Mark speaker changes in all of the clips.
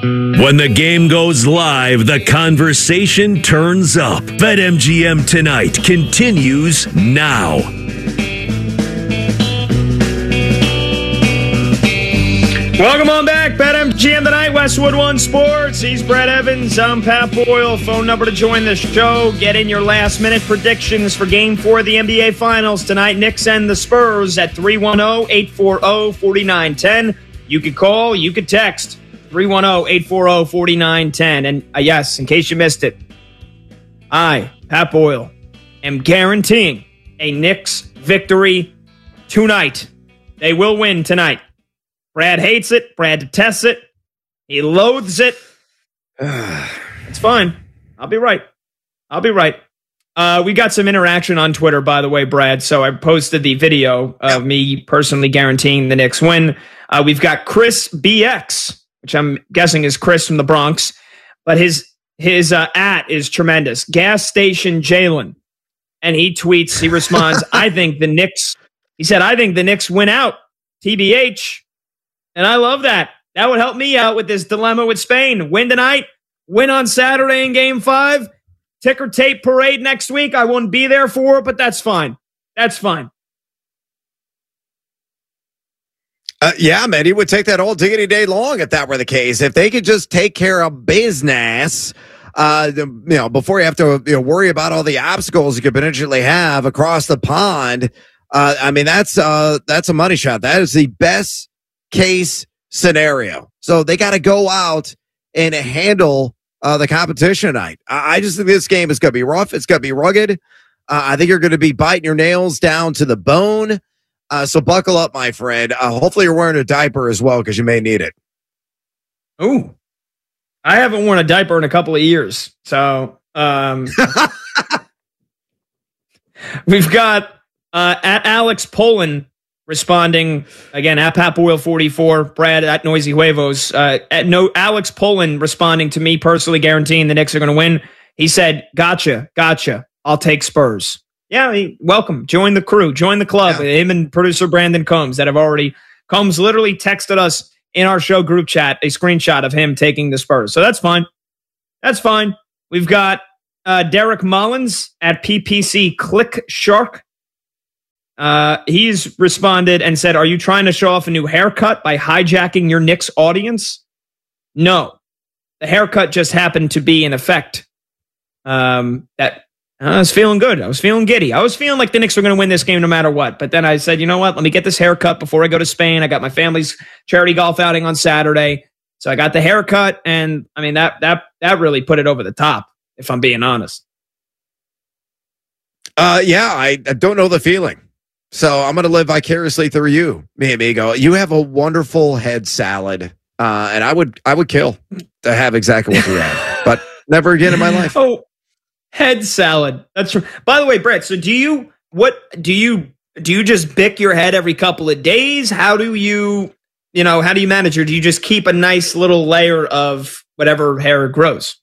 Speaker 1: When the game goes live, the conversation turns up. BetMGM Tonight continues now.
Speaker 2: Welcome on back, BetMGM Tonight, Westwood One Sports. He's Brett Evans. I'm Pat Boyle. Phone number to join the show. Get in your last-minute predictions for Game 4 of the NBA Finals tonight. Knicks and the Spurs at 310-840-4910. You could call, you could text. 310-840-4910. And yes, in case you missed it, I, Pat Boyle, am guaranteeing a Knicks victory tonight. They will win tonight. Brad hates it. Brad detests it. He loathes it. It's fine. I'll be right. We got some interaction on Twitter, by the way, Brad. So I posted the video of me personally guaranteeing the Knicks win. We've got Chris BX, which I'm guessing is Chris from the Bronx. But his at is tremendous. Gas Station Jalen. And he responds, I think the Knicks win out. TBH. And I love that. That would help me out with this dilemma with Spain. Win tonight, win on Saturday in Game 5. Ticker tape parade next week. I won't be there for it, but that's fine. That's fine.
Speaker 3: Yeah, man, he would take that all diggity day long if that were the case. If they could just take care of business, before you have to worry about all the obstacles you could potentially have across the pond. That's a money shot. That is the best case scenario. So they got to go out and handle the competition tonight. I just think this game is going to be rough. It's going to be rugged. I think you're going to be biting your nails down to the bone. So buckle up, my friend. Hopefully you're wearing a diaper as well because you may need it.
Speaker 2: Ooh, I haven't worn a diaper in a couple of years. So we've got at Alex Poland responding again at Pat Boyle 44, Brad at Noisy Huevos. Alex Poland responding to me personally guaranteeing the Knicks are going to win. He said, "Gotcha. I'll take Spurs." Yeah, welcome. Join the crew. Join the club. Yeah. Him and producer Brandon Combs Combs literally texted us in our show group chat a screenshot of him taking the Spurs. So that's fine. We've got Derek Mullins at PPC Click Shark. He's responded and said, "Are you trying to show off a new haircut by hijacking your Knicks audience?" No. The haircut just happened to be in effect. I was feeling good. I was feeling giddy. I was feeling like the Knicks were going to win this game no matter what. But then I said, you know what? Let me get this haircut before I go to Spain. I got my family's charity golf outing on Saturday. So I got the haircut. And I mean, that really put it over the top, if I'm being honest.
Speaker 3: I don't know the feeling. So I'm going to live vicariously through you, mi amigo. You have a wonderful head salad. And I would kill to have exactly what you have, but never again in my life.
Speaker 2: Oh, head salad. That's true. By the way, Brett, so do you just bick your head every couple of days? How do you manage it? Do you just keep a nice little layer of whatever hair grows?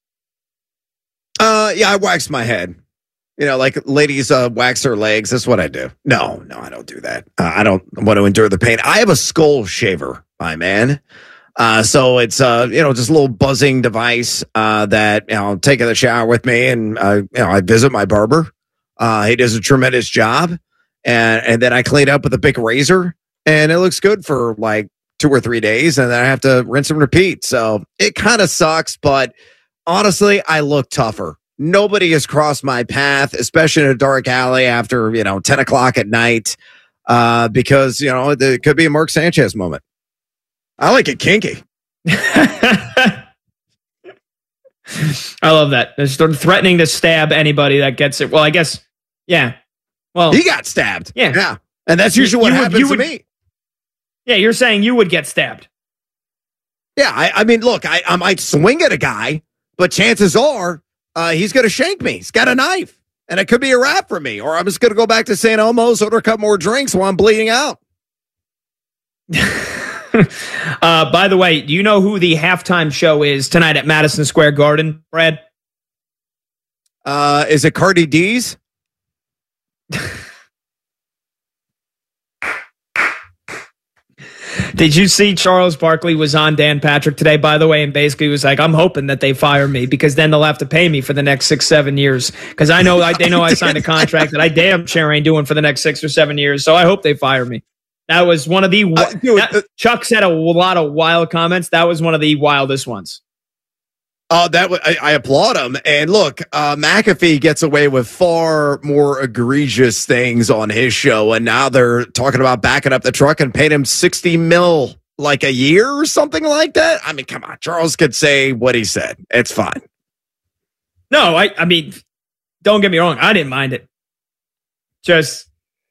Speaker 3: I wax my head. Like ladies wax their legs. That's what I do. No, I don't do that. I don't want to endure the pain. I have a skull shaver, my man. So it's, just a little buzzing device, that, take in the shower with me and, I visit my barber. He does a tremendous job and then I clean up with a big razor and it looks good for like 2 or 3 days and then I have to rinse and repeat. So it kind of sucks, but honestly, I look tougher. Nobody has crossed my path, especially in a dark alley after, 10 o'clock at night, because, it could be a Mark Sanchez moment. I like it kinky.
Speaker 2: I love that. They're sort of threatening to stab anybody that gets it. Well, I guess, yeah. Well,
Speaker 3: he got stabbed.
Speaker 2: Yeah.
Speaker 3: And that's usually what happens to me.
Speaker 2: Yeah, you're saying you would get stabbed.
Speaker 3: Yeah, I mean, look, I might swing at a guy, but chances are he's going to shank me. He's got a knife. And it could be a wrap for me. Or I'm just going to go back to St. Elmo's, order a couple more drinks while I'm bleeding out.
Speaker 2: By the way, do you know who the halftime show is tonight at Madison Square Garden, Brad?
Speaker 3: Is it Cardi D's?
Speaker 2: Did you see Charles Barkley was on Dan Patrick today, by the way, and basically was like, I'm hoping that they fire me because then they'll have to pay me for the next 6-7 years. Because they know I signed a contract that I damn sure ain't doing for the next 6 or 7 years. So I hope they fire me. That was one of the Chuck said a lot of wild comments. That was one of the wildest ones.
Speaker 3: I applaud him. And look, McAfee gets away with far more egregious things on his show, and now they're talking about backing up the truck and paying him $60 million like a year or something like that. I mean, come on, Charles could say what he said. It's fine.
Speaker 2: No, I mean, don't get me wrong. I didn't mind it. Just.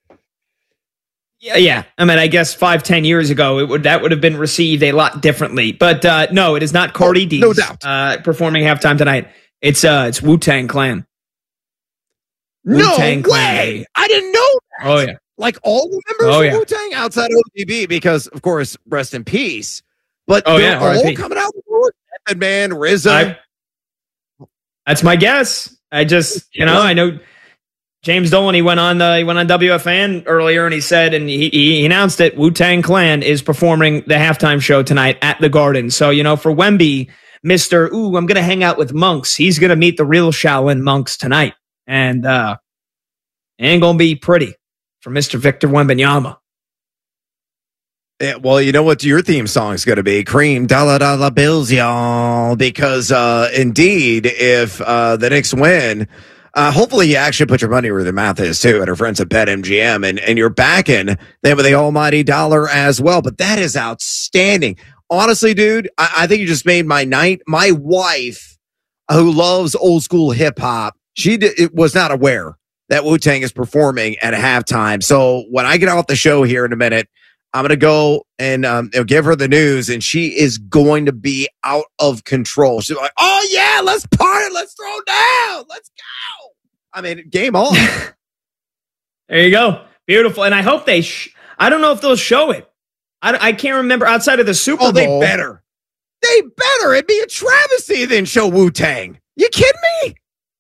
Speaker 2: Yeah. I mean, I guess 5-10 years ago, that would have been received a lot differently. But no, it is not Cardi D.
Speaker 3: No doubt.
Speaker 2: Performing halftime tonight. It's Wu-Tang Clan.
Speaker 3: Wu-Tang Clan. I didn't know that.
Speaker 2: Oh yeah,
Speaker 3: like all the members of Wu-Tang outside of ODB, because of course, rest in peace. But they're all coming out with Method Man, RZA.
Speaker 2: That's my guess. I just I know. James Dolan, he went on WFAN earlier and he said, and he announced it, Wu-Tang Clan is performing the halftime show tonight at the Garden. So, for Wemby, I'm going to hang out with monks. He's going to meet the real Shaolin monks tonight. And it ain't going to be pretty for Mr. Victor Wembanyama.
Speaker 3: Yeah, well, you know what your theme song is going to be? Cream dollar bills, y'all. Because indeed, if the Knicks win, hopefully you actually put your money where the mouth is too at our friends at BetMGM, and you're backing them with the almighty dollar as well. But that is outstanding. Honestly, dude, I think you just made my night. My wife, who loves old school hip hop, was not aware that Wu-Tang is performing at halftime. So when I get off the show here in a minute, I'm going to go and give her the news, and she is going to be out of control. She's like, oh, yeah, let's party. Let's throw down. Let's go. I mean, game on.
Speaker 2: There you go. Beautiful. And I hope I don't know if they'll show it. I can't remember outside of the Super Bowl.
Speaker 3: They better. They better. It'd be a travesty then show Wu-Tang. You kidding me?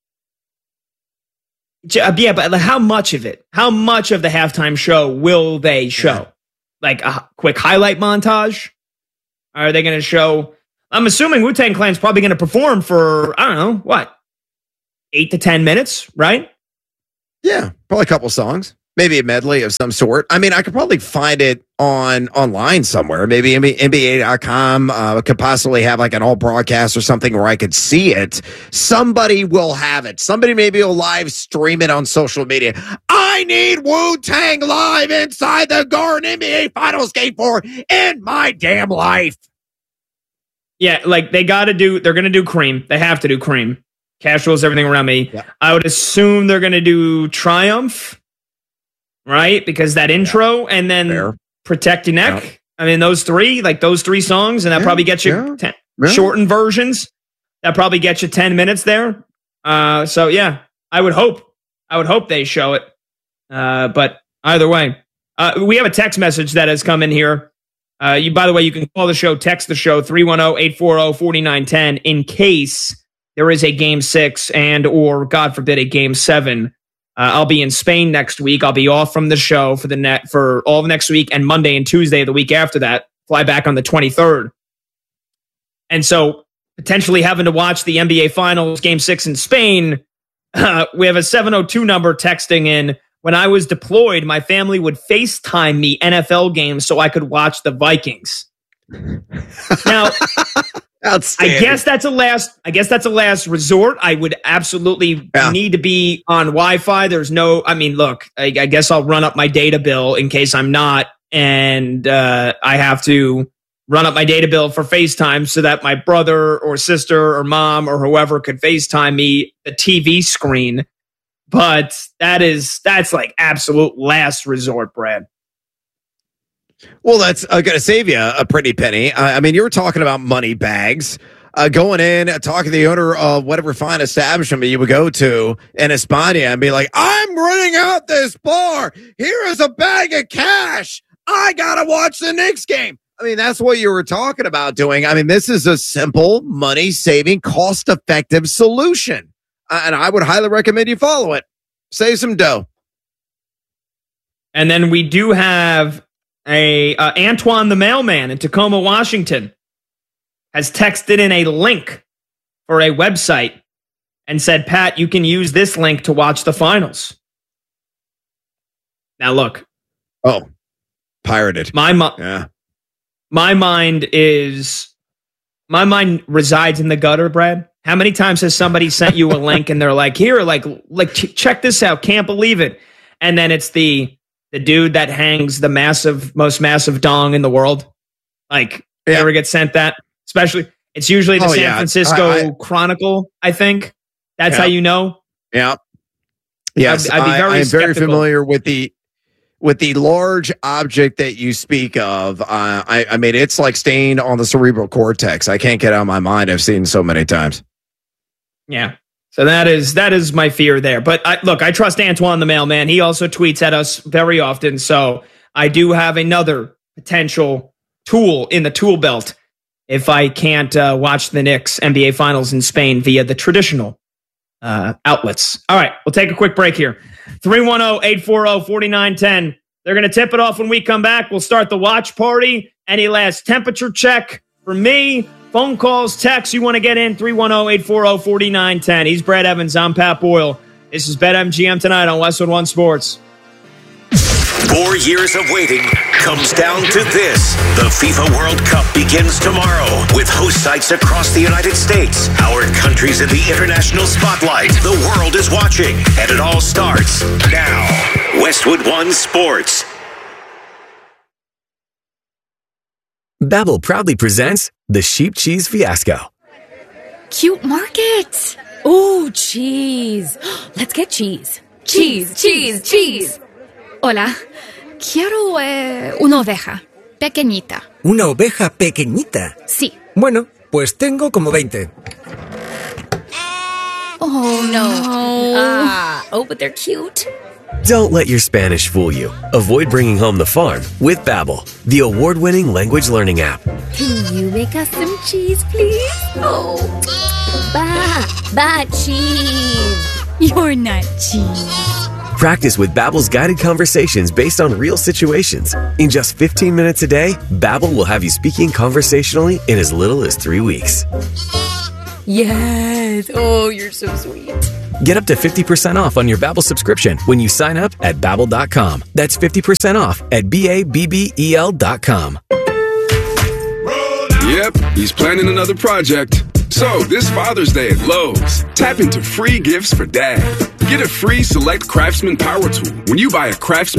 Speaker 2: Yeah, but how much of it? How much of the halftime show will they show? Yeah. Like a quick highlight montage? Are they going to show? I'm assuming Wu-Tang Clan's probably going to perform for, I don't know, what? 8 to 10 minutes, right?
Speaker 3: Yeah, probably a couple songs. Maybe a medley of some sort. I mean, I could probably find it online somewhere. Maybe NBA.com could possibly have like an all broadcast or something where I could see it. Somebody will have it. Somebody maybe will live stream it on social media. I need Wu-Tang live inside the Garden NBA Finals Game 4 in my damn life.
Speaker 2: Yeah, like they're going to do Cream. They have to do Cream. Cash rules everything around me. Yeah. I would assume they're going to do Triumph. Right? Because that intro and then Protect Your Neck. Yeah. I mean, those three songs, and that probably gets you 10 shortened versions. That probably gets you 10 minutes there. So yeah, I would hope they show it. But either way, we have a text message that has come in here. By the way, you can call the show, text the show, 310-840-4910 in case there is a game 6 and or God forbid a game 7. I'll be in Spain next week. I'll be off from the show for all of next week and Monday and Tuesday the week after that. Fly back on the 23rd. And so potentially having to watch the NBA Finals Game 6 in Spain, we have a 702 number texting in. When I was deployed, my family would FaceTime me NFL games so I could watch the Vikings. Now, I guess that's a last resort. I would absolutely need to be on Wi-Fi. Look, I guess I'll run up my data bill in case I'm not, and I have to run up my data bill for FaceTime so that my brother or sister or mom or whoever could FaceTime me the TV screen. But that's like absolute last resort, Brad.
Speaker 3: Well, that's going to save you a pretty penny. I mean, you were talking about money bags. Going in, talking to the owner of whatever fine establishment you would go to in España and be like, I'm running out this bar. Here is a bag of cash. I got to watch the Knicks game. I mean, that's what you were talking about doing. I mean, this is a simple, money-saving, cost-effective solution. And I would highly recommend you follow it. Save some dough.
Speaker 2: And then we do have Antoine the mailman in Tacoma, Washington, has texted in a link for a website and said, Pat, you can use this link to watch the finals. Now, look.
Speaker 3: Oh, pirated.
Speaker 2: My mind resides in the gutter, Brad. How many times has somebody sent you a link and they're like, here, like check this out. Can't believe it. And then it's the dude that hangs the most massive dong in the world. Like, you ever get sent that? Especially, it's usually the San Francisco Chronicle, I think. That's how you know. Yeah.
Speaker 3: Yes,
Speaker 2: I'd be
Speaker 3: very familiar with the large object that you speak of. I mean, it's like stained on the cerebral cortex. I can't get out of my mind. I've seen so many times.
Speaker 2: Yeah. So that is my fear there. But I trust Antoine the mailman. He also tweets at us very often. So I do have another potential tool in the tool belt if I can't watch the Knicks NBA Finals in Spain via the traditional outlets. All right, we'll take a quick break here. 310-840-4910. They're going to tip it off when we come back. We'll start the watch party. Any last temperature check for me? Phone calls, texts you want to get in, 310-840-4910. He's Brad Evans. I'm Pat Boyle. This is BetMGM tonight on Westwood One Sports.
Speaker 1: 4 years of waiting comes down to this. The FIFA World Cup begins tomorrow with host sites across the United States. Our country's in the international spotlight. The world is watching, and it all starts now. Westwood One Sports.
Speaker 4: Babbel proudly presents the Sheep Cheese Fiasco.
Speaker 5: Cute market. Ooh, cheese. Let's get cheese. Cheese. Hola. Quiero una oveja. Pequeñita.
Speaker 6: ¿Una oveja pequeñita?
Speaker 5: Sí.
Speaker 6: Bueno, pues tengo como 20.
Speaker 5: Oh, no. But they're cute.
Speaker 4: Don't let your Spanish fool you. Avoid bringing home the farm with Babbel, the award-winning language learning app.
Speaker 5: Can you make us some cheese, please? Oh, cheese. You're not cheese.
Speaker 4: Practice with Babbel's guided conversations based on real situations. In just 15 minutes a day, Babbel will have you speaking conversationally in as little as 3 weeks.
Speaker 5: Yes. Oh, you're so sweet.
Speaker 4: Get up to 50% off on your Babbel subscription when you sign up at Babbel.com. That's 50% off at BABBEL.com.
Speaker 7: Yep, he's planning another project. So, this Father's Day at Lowe's, tap into free gifts for Dad. Get a free Select Craftsman Power Tool when you buy a Craftsman